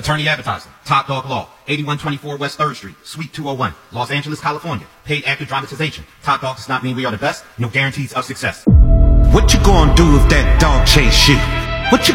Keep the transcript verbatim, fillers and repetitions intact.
Attorney Advertising, Top Dog Law, eighty-one twenty-four West third Street, Suite two oh one, Los Angeles, California. Paid actor dramatization. Top Dog does not mean we are the best. No guarantees of success. What you gonna do if that dog chase you? What you